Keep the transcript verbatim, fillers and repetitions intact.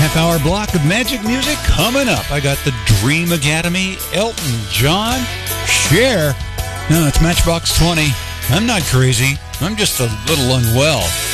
half-hour block of magic music coming up. I got the Dream Academy, Elton John, Cher. No, it's Matchbox twenty. I'm not crazy. I'm just a little unwell.